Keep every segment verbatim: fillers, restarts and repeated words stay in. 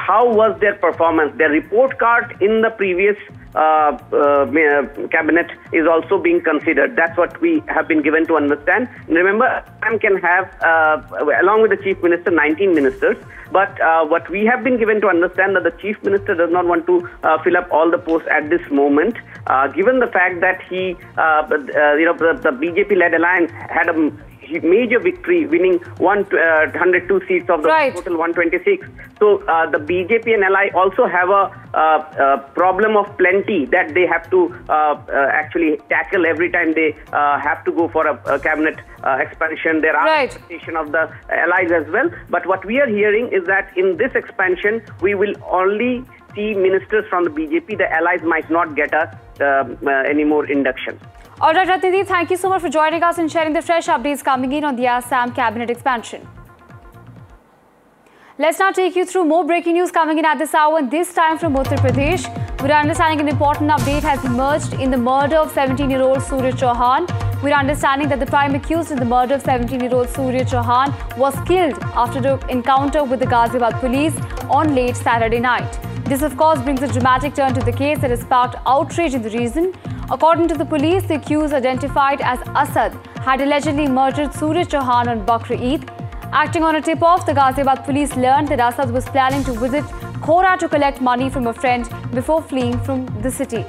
how was their performance. Their report card in the previous uh, uh, cabinet is also being considered. That's what we have been given to understand. Remember, Assam can have, uh, along with the Chief Minister, nineteen ministers. But uh, what we have been given to understand that the Chief Minister does not want to uh, fill up all the posts at this moment, uh, given the fact that he, uh, uh, you know, the, the B J P-led alliance had a major victory, winning one uh, one hundred two seats of the right. total one hundred twenty-six. So uh, the B J P and L I also have a, uh, a problem of plenty that they have to uh, uh, actually tackle every time they uh, have to go for a, a cabinet uh, expansion. There are right. expectation of the allies as well. But what we are hearing is that in this expansion, we will only see ministers from the B J P. The allies might not get us uh, uh, any more induction. All right, Ratnadeep, thank you so much for joining us and sharing the fresh updates coming in on the Assam cabinet expansion. Let's now take you through more breaking news coming in at this hour, and this time from Uttar Pradesh. We're understanding an important update has emerged in the murder of seventeen-year-old Surya Chauhan. We're understanding that the prime accused in the murder of seventeen-year-old Surya Chauhan was killed after an encounter with the Ghaziabad police on late Saturday night. This, of course, brings a dramatic turn to the case that has sparked outrage in the region. According to the police, the accused, identified as Asad, had allegedly murdered Surya Chauhan on Bakr Eid. Acting on a tip-off, the Ghaziabad police learned that Asad was planning to visit Khora to collect money from a friend before fleeing from the city.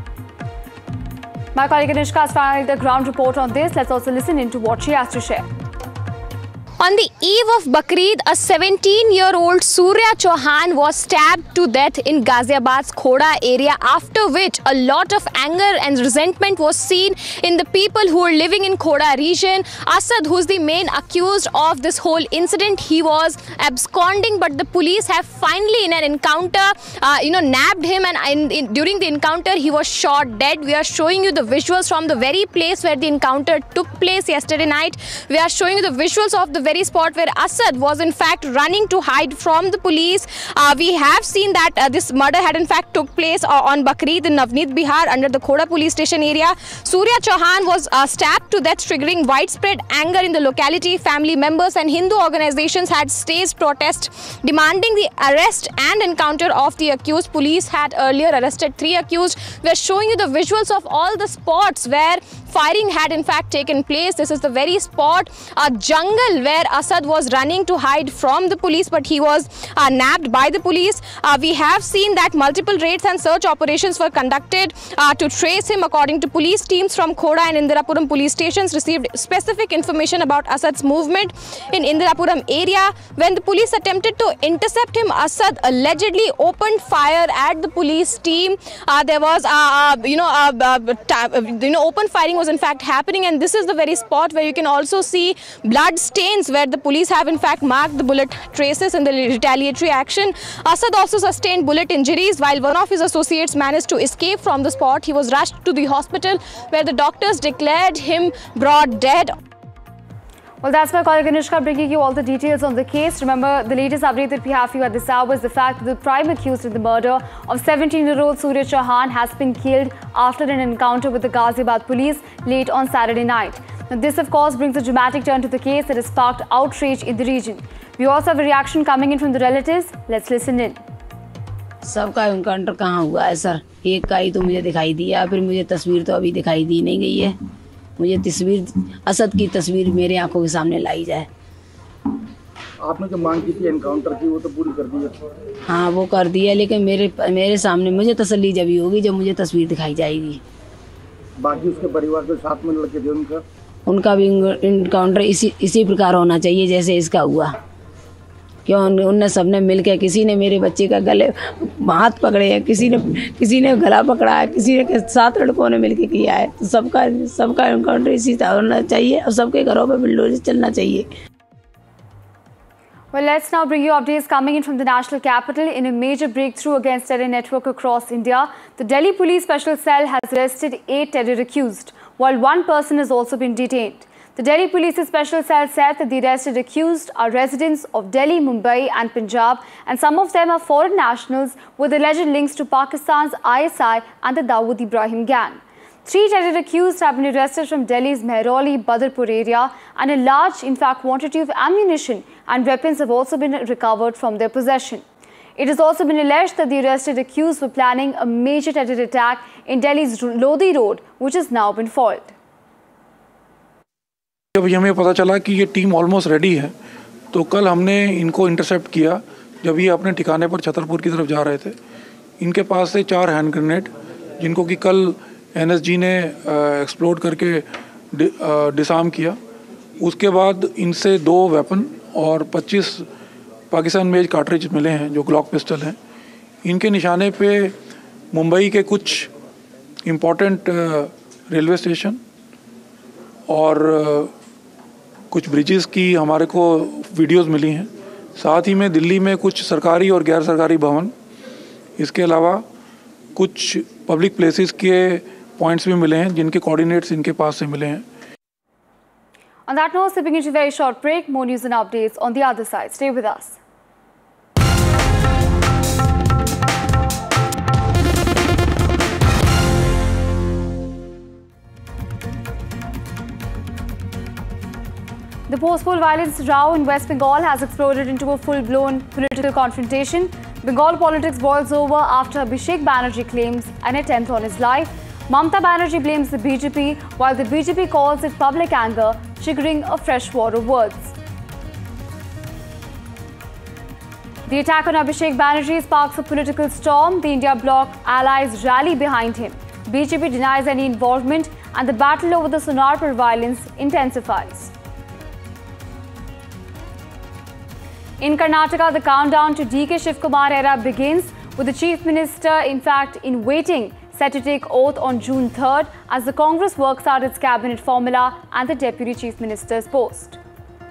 My colleague Anishka has filed a ground report on this. Let's also listen in to what she has to share. On the eve of Bakr Eid, a seventeen-year-old Surya Chauhan was stabbed to death in Ghaziabad's Khora area, after which a lot of anger and resentment was seen in the people who were living in Khora region. Asad, who's the main accused of this whole incident, he was absconding, but the police have finally, in an encounter, uh, you know, nabbed him, and in, in, during the encounter, he was shot dead. We are showing you the visuals from the very place where the encounter took place yesterday night. We are showing you the visuals of the very spot where Asad was in fact running to hide from the police. Uh, we have seen that uh, this murder had in fact took place uh, on Bakr Eid in Navneet, Bihar, under the Khora police station area. Surya Chauhan was uh, stabbed to death, triggering widespread anger in the locality. Family members and Hindu organizations had staged protests demanding the arrest and encounter of the accused. Police had earlier arrested three accused. We are showing you the visuals of all the spots where firing had in fact taken place. This is the very spot, a jungle where Asad was running to hide from the police, but he was uh, nabbed by the police. Uh, we have seen that multiple raids and search operations were conducted uh, to trace him. According to police, teams from Khora and Indirapuram police stations received specific information about Asad's movement in Indirapuram area. When the police attempted to intercept him, Asad allegedly opened fire at the police team. Uh, there was, uh, uh, you know, uh, uh, you know, open firing was in fact happening, and this is the very spot where you can also see blood stains where the police have in fact marked the bullet traces in the retaliatory action. Asad also sustained bullet injuries, while one of his associates managed to escape from the spot. He was rushed to the hospital where the doctors declared him brought dead. Well, that's my colleague Anishka bringing you all the details on the case. Remember, the latest update that we have for you at this hour is the fact that the prime accused in the murder of seventeen-year-old Surya Chauhan has been killed after an encounter with the Ghaziabad police late on Saturday night. Now, this, of course, brings a dramatic turn to the case that has sparked outrage in the region. We also have a reaction coming in from the relatives. Let's listen in. सबका encounter कहाँ हुआ है sir? एक का ही तो मुझे दिखाई दिया, फिर मुझे तस्वीर तो अभी दिखाई दी नहीं गई है. मुझे तस्वीर, असद की तस्वीर मेरे आंखों के सामने लाई जाए. आपने जो मांग की थी एनकाउंटर की, वो तो पूरी कर दी है? हाँ, वो कर दी है, लेकिन मेरे मेरे सामने मुझे तसल्ली जब होगी जब मुझे तस्वीर दिखाई जाएगी. बाकी उसके परिवार के साथ में लड़के थे, उनका उनका भी एनकाउंटर इसी इसी प्रकार होना चाहिए जैसे इसका हुआ. क्यों उनने सबने मिलकर, किसी ने मेरे बच्चे का गले हाथ पकड़े हैं, किसी ने किसी ने गला पकड़ा है, किसी ने सात लड़कों ने मिलकर किया है. तो सबका सबका एनकाउंटर इसी तरह होना चाहिए और सबके घरों पे बुलडोजर चलना चाहिए. Well, let's now bring you updates coming in from the national capital. In a major breakthrough against terror network across India, the Delhi Police Special Cell has arrested eight terror accused, while one person has also been detained. The Delhi Police's Special Cell said that the arrested accused are residents of Delhi, Mumbai and Punjab, and some of them are foreign nationals with alleged links to Pakistan's I S I and the Dawood Ibrahim gang. Three terror accused have been arrested from Delhi's Mehrauli, Badarpur area, and a large, in fact, quantity of ammunition and weapons have also been recovered from their possession. It has also been alleged that the arrested accused were planning a major terror attack in Delhi's Lodi Road, which has now been foiled. जब हमें पता चला कि ये team almost ready है, तो कल हमने इनको इंटरसेप्ट किया जब ये अपने ठिकाने पर छतरपुर की तरफ जा रहे थे। इनके पास से चार हैंड ग्रेनेड, जिनको कि कल एनएसजी ने एक्सप्लोड करके डि, डिसार्म किया। उसके बाद इनसे दो वेपन और पच्चीस पाकिस्तान मेड कार्ट्रिज मिले हैं, जो ग्लॉक पिस्टल हैं। इनके निशाने पे मुंबई के कुछ इम्पोर्टेंट रेलवे स्टेशन और कुछ ब्रिजेस की हमारे को वीडियोस मिली हैं। साथ ही में दिल्ली में कुछ सरकारी और गैर सरकारी भवन, इसके अलावा कुछ पब्लिक प्लेसेस के पॉइंट्स भी मिले हैं, जिनके कोऑर्डिनेट्स इनके पास से मिले हैं। On that note, sipping into a very short break, more news and updates on the other side. Stay with us. The post-poll violence row in West Bengal has exploded into a full-blown political confrontation. Bengal politics boils over after Abhishek Banerjee claims an attempt on his life. Mamata Banerjee blames the B J P, while the B J P calls it public anger, triggering a fresh war of words. The attack on Abhishek Banerjee sparks a political storm. The India bloc allies rally behind him. B J P denies any involvement, and the battle over the Sonarpur violence intensifies. In Karnataka, the countdown to D K Shivkumar era begins, with the Chief Minister, in fact, in waiting, set to take oath on June third as the Congress works out its cabinet formula and the Deputy Chief Minister's post.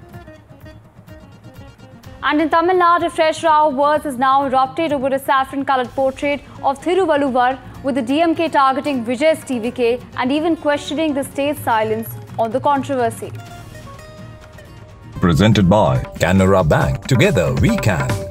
And in Tamil Nadu, a fresh row of words has now erupted over a saffron-coloured portrait of Thiruvalluvar, with the D M K targeting Vijay's T V K and even questioning the state's silence on the controversy. Presented by Canara Bank. Together we can.